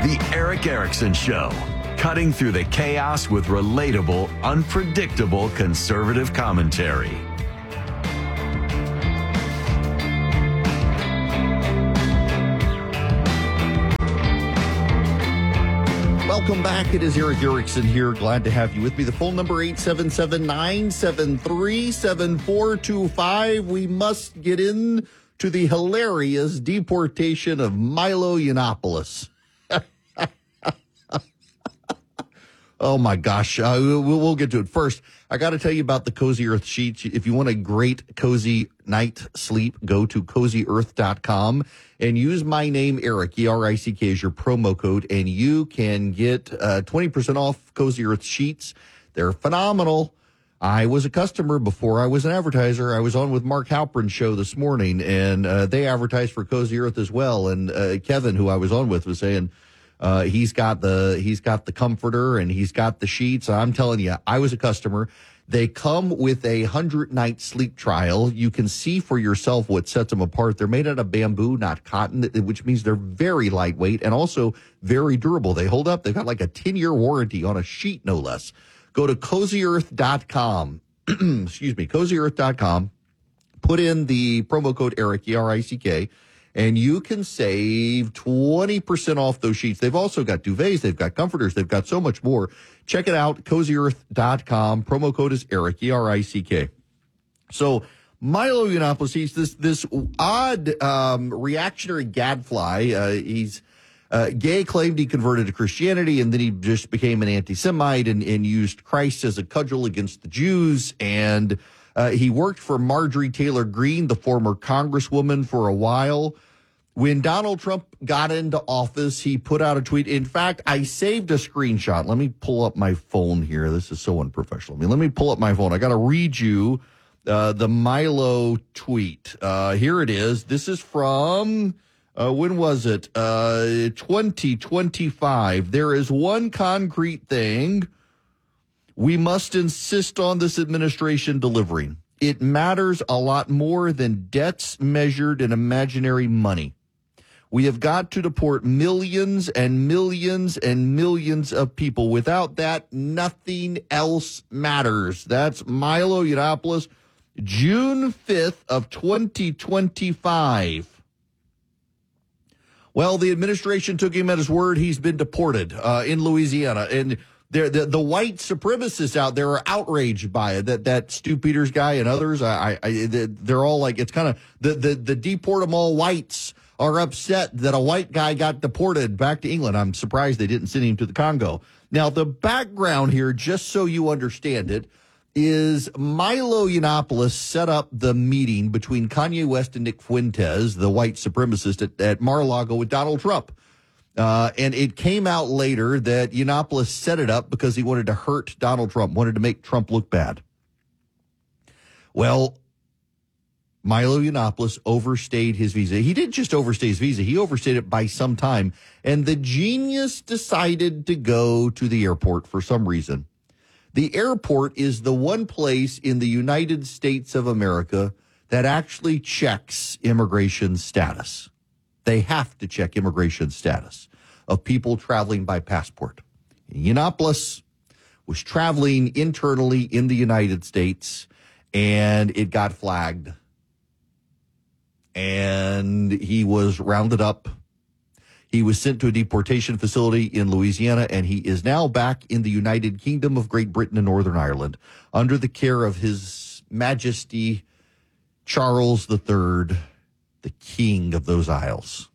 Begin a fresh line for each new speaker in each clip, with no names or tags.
The Eric Erickson Show. Cutting through the chaos with relatable, unpredictable conservative commentary.
Welcome back. It is Eric Erickson here. Glad to have you with me. The phone number 877-973-7425. We must get in to the hilarious deportation of Milo Yiannopoulos. Oh, my gosh. We'll get to it. First, I got to tell you about the Cozy Earth sheets. If you want a great cozy night sleep, go to CozyEarth.com and use my name, Eric, E-R-I-C-K, as your promo code, and you can get 20% off Cozy Earth sheets. They're phenomenal. I was a customer before I was an advertiser. I was on with Mark Halperin's show this morning, and they advertised for Cozy Earth as well. And Kevin, who I was on with, was saying, he's got the comforter and he's got the sheets. I'm telling you, I was a customer. They come with a 100-night sleep trial. You can see for yourself what sets them apart. They're made out of bamboo, not cotton, which means they're very lightweight and also very durable. They hold up. They've got like a 10-year warranty on a sheet, no less. Go to CozyEarth.com. Excuse me, CozyEarth.com. Put in the promo code Eric, E-R-I-C-K. And you can save 20% off those sheets. They've also got duvets. They've got comforters. They've got so much more. Check it out, CozyEarth.com. Promo code is Eric, E-R-I-C-K. So Milo Yiannopoulos, he's this odd reactionary gadfly. He's gay, claimed he converted to Christianity, and then he just became an anti-Semite and used Christ as a cudgel against the Jews. And he worked for Marjorie Taylor Greene, the former congresswoman, for a while. When Donald Trump got into office, he put out a tweet. In fact, I saved a screenshot. Let me pull up my phone here. This is so unprofessional. Let me pull up my phone. I got to read you the Milo tweet. Here it is. This is from, when was it? 2025. There is one concrete thing we must insist on this administration delivering. It matters a lot more than debts measured in imaginary money. We have got to deport millions and millions and millions of people. Without that, nothing else matters. That's Milo Yiannopoulos, June 5th of 2025. Well, the administration took him at his word. He's been deported in Louisiana. And the white supremacists out there are outraged by it. That Stu Peters guy and others, they're all like, it's kind of the deport them all whites are upset that a white guy got deported back to England. I'm surprised they didn't send him to the Congo. Now, the background here, just so you understand it, is Milo Yiannopoulos set up the meeting between Kanye West and Nick Fuentes, the white supremacist, at Mar-a-Lago with Donald Trump. And it came out later that Yiannopoulos set it up because he wanted to hurt Donald Trump, wanted to make Trump look bad. Well, Milo Yiannopoulos overstayed his visa. He didn't just overstay his visa. He overstayed it by some time. And the genius decided to go to the airport for some reason. The airport is the one place in the United States of America that actually checks immigration status. They have to check immigration status of people traveling by passport. Yiannopoulos was traveling internally in the United States, and it got flagged. And he was rounded up. He was sent to a deportation facility in Louisiana, and he is now back in the United Kingdom of Great Britain and Northern Ireland under the care of His Majesty Charles III, the king of those isles.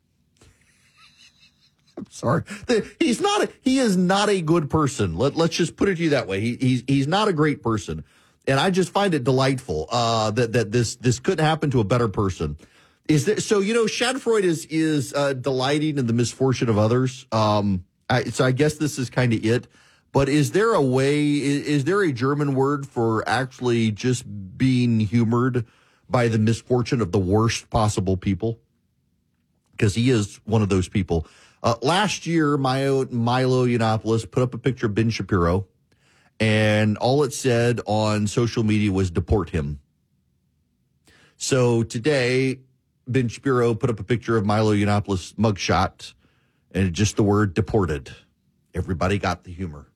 I'm sorry. He is not a good person. Let's just put it to you that way. He's not a great person. And I just find it delightful that this couldn't happen to a better person. So Schadenfreude is delighting in the misfortune of others. So I guess this is kind of it. But is there a way, is there a German word for actually just being humored by the misfortune of the worst possible people? Because he is one of those people. Last year, Milo Yiannopoulos put up a picture of Ben Shapiro, and all it said on social media was deport him. So today, Ben Shapiro put up a picture of Milo Yiannopoulos mugshot, And just the word deported. Everybody got the humor.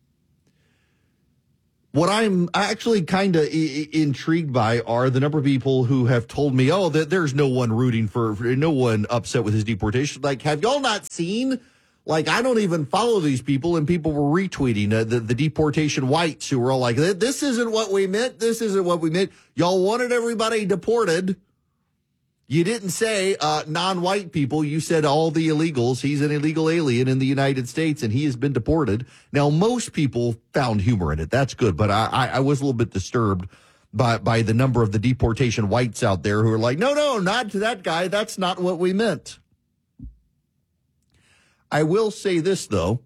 What I'm actually kind of intrigued by are the number of people who have told me, oh, that there's no one rooting for no one upset with his deportation. Like, have y'all not seen? Like, I don't even follow these people, and people were retweeting the deportation whites who were all like, this isn't what we meant. This isn't what we meant. Y'all wanted everybody deported. You didn't say non-white people. You said all the illegals. He's an illegal alien in the United States, and he has been deported. Now, most people found humor in it. That's good. But I was a little bit disturbed by the number of the deportation whites out there who are like, no, not to that guy. That's not what we meant. I will say this, though.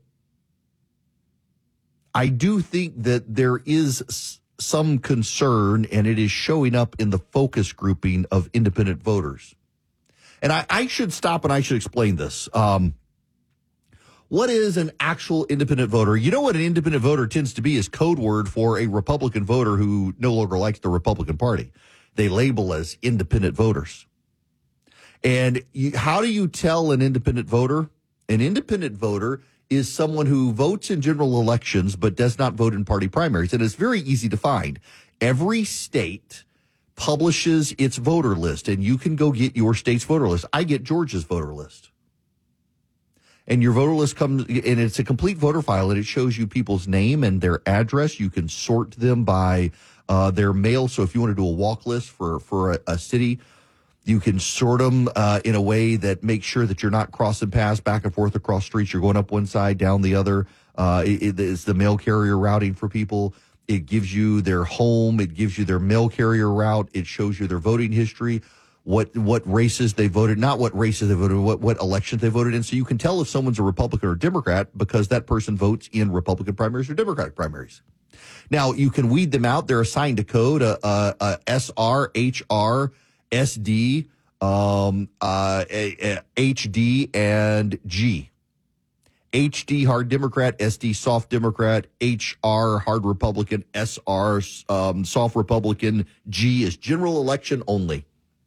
I do think that there is some concern, and it is showing up in the focus grouping of independent voters. And I should stop and I should explain this. What is an actual independent voter? You know what an independent voter tends to be is code word for a Republican voter who no longer likes the Republican Party. They label as independent voters. And how do you tell an independent voter? An independent voter is someone who votes in general elections but does not vote in party primaries. And it's very easy to find. Every state publishes its voter list, and you can go get your state's voter list. I get Georgia's voter list. And your voter list comes, and it's a complete voter file, and it shows you people's name and their address. You can sort them by their mail. So if you want to do a walk list for a city, you can sort them in a way that makes sure that you're not crossing paths back and forth across streets. You're going up one side, down the other. It's the mail carrier routing for people. It gives you their home. It gives you their mail carrier route. It shows you their voting history, what races they voted, not what races they voted, what elections they voted in. So you can tell if someone's a Republican or Democrat because that person votes in Republican primaries or Democratic primaries. Now, you can weed them out. They're assigned a code, SR, HR, SD, HD, and G. HD, hard Democrat, SD, soft Democrat, HR, hard Republican, SR, soft Republican, G is general election only.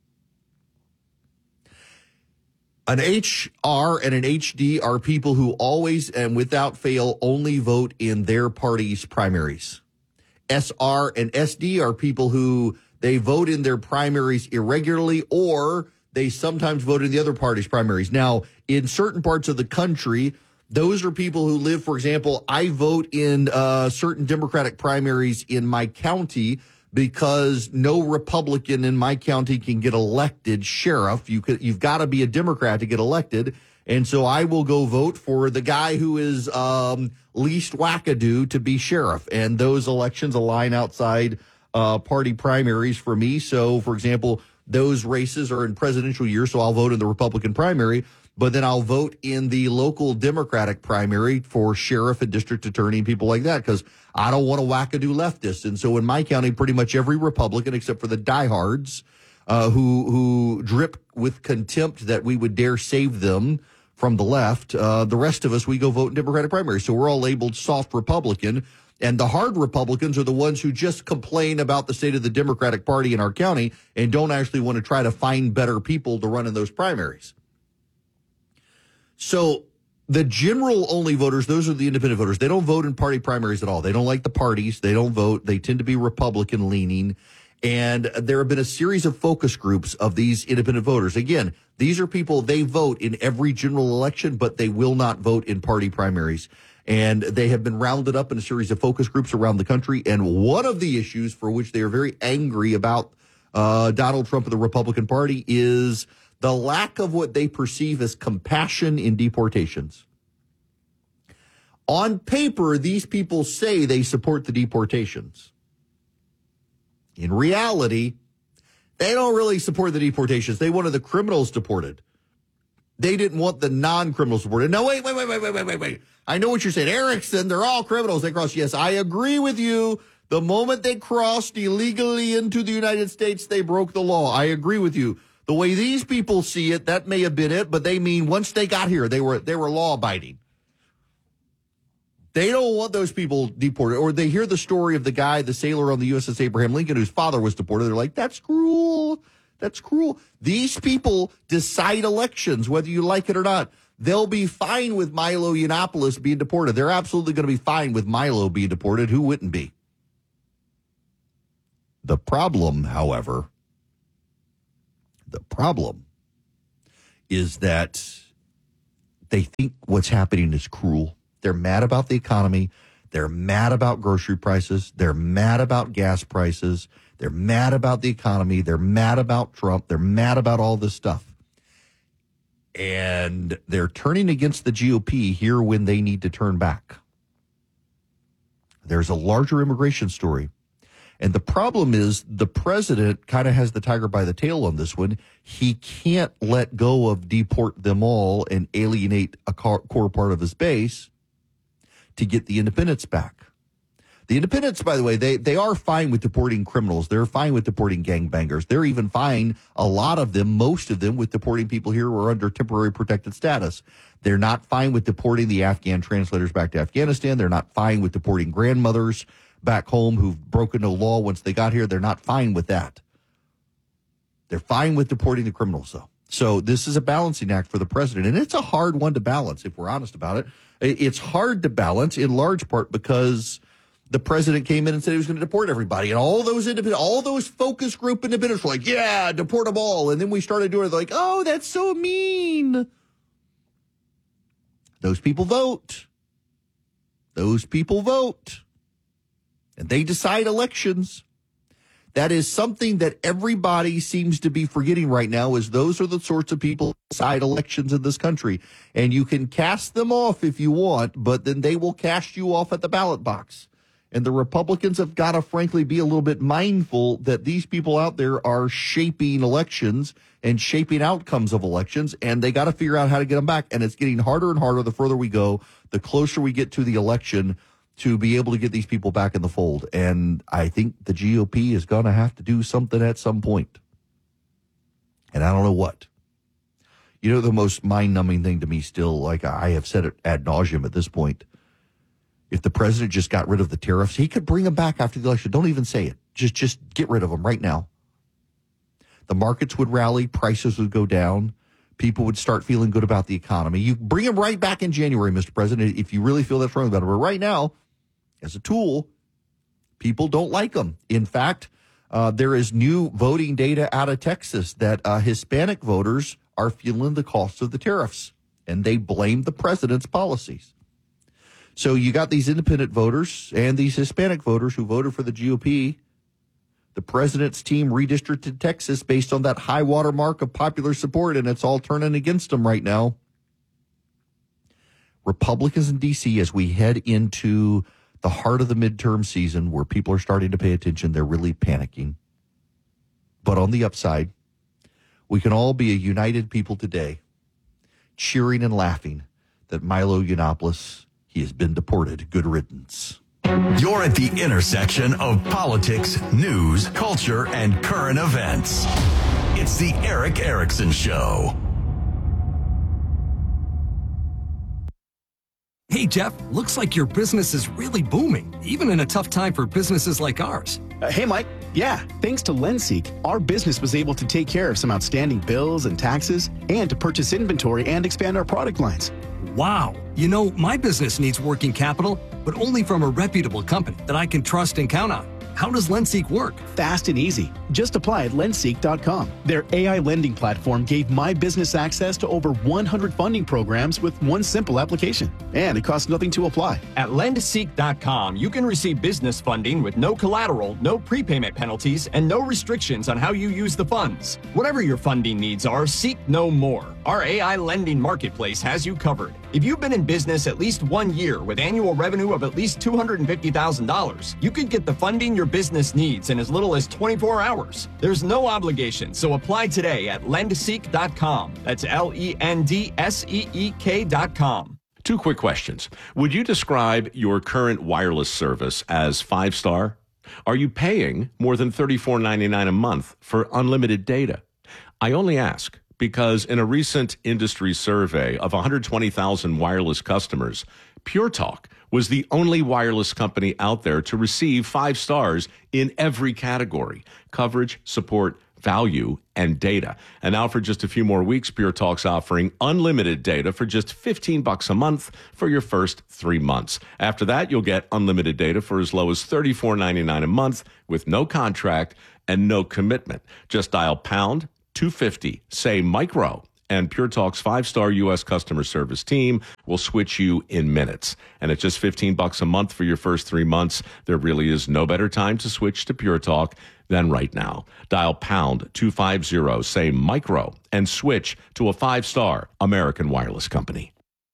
An HR and an HD are people who always and without fail only vote in their party's primaries. SR and SD are people who they vote in their primaries irregularly, or they sometimes vote in the other party's primaries. Now, in certain parts of the country, those are people who live, for example, I vote in certain Democratic primaries in my county because no Republican in my county can get elected sheriff. You've got to be a Democrat to get elected. And so I will go vote for the guy who is least wackadoo to be sheriff. And those elections align outside party primaries for me. So, for example, those races are in presidential year, so I'll vote in the Republican primary, but then I'll vote in the local Democratic primary for sheriff and district attorney and people like that because I don't want to wackadoo leftists. And so in my county, pretty much every Republican, except for the diehards who drip with contempt that we would dare save them from the left, the rest of us, we go vote in Democratic primaries. So we're all labeled soft Republican. And the hard Republicans are the ones who just complain about the state of the Democratic Party in our county and don't actually want to try to find better people to run in those primaries. So the general only voters, those are the independent voters. They don't vote in party primaries at all. They don't like the parties. They don't vote. They tend to be Republican leaning. And there have been a series of focus groups of these independent voters. Again, these are people, they vote in every general election, but they will not vote in party primaries. And they have been rounded up in a series of focus groups around the country. And one of the issues for which they are very angry about Donald Trump and the Republican Party is the lack of what they perceive as compassion in deportations. On paper, these people say they support the deportations. In reality, they don't really support the deportations. They wanted the criminals deported. They didn't want the non-criminals deported. No, wait. I know what you're saying. Erickson, they're all criminals. They crossed. Yes, I agree with you. The moment they crossed illegally into the United States, they broke the law. I agree with you. The way these people see it, that may have been it, but they mean once they got here, they were law-abiding. They don't want those people deported. Or they hear the story of the guy, the sailor on the USS Abraham Lincoln, whose father was deported. They're like, that's cruel. That's cruel. These people decide elections, whether you like it or not. They'll be fine with Milo Yiannopoulos being deported. They're absolutely going to be fine with Milo being deported. Who wouldn't be? The problem, however, is that they think what's happening is cruel. They're mad about the economy. They're mad about grocery prices. They're mad about gas prices. They're mad about the economy. They're mad about Trump. They're mad about all this stuff. And they're turning against the GOP here when they need to turn back. There's a larger immigration story. And the problem is the president kind of has the tiger by the tail on this one. He can't let go of deport them all and alienate a core part of his base to get the independents back. The independents, by the way, they are fine with deporting criminals. They're fine with deporting gangbangers. They're even fine, a lot of them, most of them, with deporting people here who are under temporary protected status. They're not fine with deporting the Afghan translators back to Afghanistan. They're not fine with deporting grandmothers back home who've broken the law once they got here. They're not fine with that. They're fine with deporting the criminals, though. So this is a balancing act for the president, and it's a hard one to balance, if we're honest about it. It's hard to balance in large part because the president came in and said he was going to deport everybody, and all those focus group independents were like, yeah, deport them all. And then we started doing it like, oh, that's so mean. Those people vote. And they decide elections. That is something that everybody seems to be forgetting right now, is those are the sorts of people who decide elections in this country. And you can cast them off if you want, but then they will cast you off at the ballot box. And the Republicans have got to, frankly, be a little bit mindful that these people out there are shaping elections and shaping outcomes of elections, and they got to figure out how to get them back. And it's getting harder and harder the further we go, the closer we get to the election, to be able to get these people back in the fold. And I think the GOP is going to have to do something at some point. And I don't know what. You know, the most mind-numbing thing to me still, like I have said it ad nauseum at this point, if the president just got rid of the tariffs, he could bring them back after the election. Don't even say it. Just get rid of them right now. The markets would rally. Prices would go down. People would start feeling good about the economy. You bring them right back in January, Mr. President, if you really feel that's wrong about it. But right now, as a tool, people don't like them. In fact, there is new voting data out of Texas that Hispanic voters are feeling the cost of the tariffs, and they blame the president's policies. So you got these independent voters and these Hispanic voters who voted for the GOP. The president's team redistricted Texas based on that high water mark of popular support, and it's all turning against them right now. Republicans in D.C., as we head into the heart of the midterm season where people are starting to pay attention, they're really panicking. But on the upside, we can all be a united people today, cheering and laughing that Milo Yiannopoulos, he has been deported. Good riddance.
You're at the intersection of politics, news, culture, and current events. It's the Erick Erickson Show.
Hey, Jeff, looks like your business is really booming, even in a tough time for businesses like ours.
Hey, Mike. Yeah, thanks to LendSeek, our business was able to take care of some outstanding bills and taxes and to purchase inventory and expand our product lines.
Wow. You know, my business needs working capital, but only from a reputable company that I can trust and count on. How does LendSeek work?
Fast and easy. Just apply at lendseek.com. Their AI lending platform gave my business access to over 100 funding programs with one simple application. And it costs nothing to apply.
At lendseek.com, you can receive business funding with no collateral, no prepayment penalties, and no restrictions on how you use the funds. Whatever your funding needs are, seek no more. Our AI lending marketplace has you covered. If you've been in business at least 1 year with annual revenue of at least $250,000, you could get the funding your business needs in as little as 24 hours. There's no obligation, so apply today at lendseek.com. That's LENDSEEK.com.
Two quick questions. Would you describe your current wireless service as 5-star? Are you paying more than $34.99 a month for unlimited data? I only ask because in a recent industry survey of 120,000 wireless customers, Pure Talk was the only wireless company out there to receive 5 stars in every category: coverage, support, value, and data. And now for just a few more weeks, Pure Talk's offering unlimited data for just $15 a month for your first 3 months. After that, you'll get unlimited data for as low as $34.99 a month with no contract and no commitment. Just dial pound 250, say micro, and Pure Talk's 5-star U.S. customer service team will switch you in minutes. And at just $15 a month for your first 3 months, there really is no better time to switch to Pure Talk than right now. Dial pound 250, say micro, and switch to a 5-star American wireless company.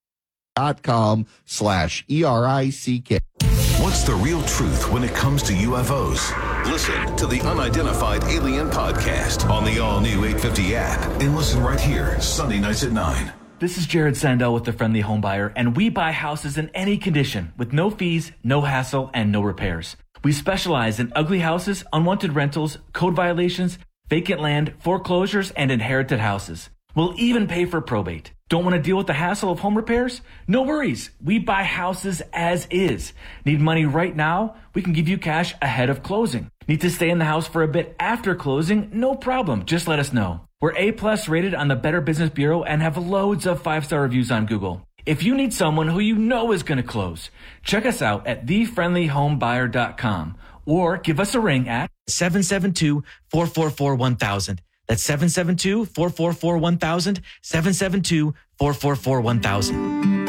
.com/ERICK.
What's the real truth when it comes to UFOs? Listen to the Unidentified Alien Podcast on the all-new 850 app and listen right here, Sunday nights at 9.
This is Jared Sandell with The Friendly Home Buyer, and we buy houses in any condition with no fees, no hassle, and no repairs. We specialize in ugly houses, unwanted rentals, code violations, vacant land, foreclosures, and inherited houses. We'll even pay for probate. Don't want to deal with the hassle of home repairs? No worries. We buy houses as is. Need money right now? We can give you cash ahead of closing. Need to stay in the house for a bit after closing? No problem. Just let us know. We're A+ rated on the Better Business Bureau and have loads of 5-star reviews on Google. If you need someone who you know is going to close, check us out at thefriendlyhomebuyer.com or give us a ring at 772-444-1000. That's 772-444-1000, 772-444-1000.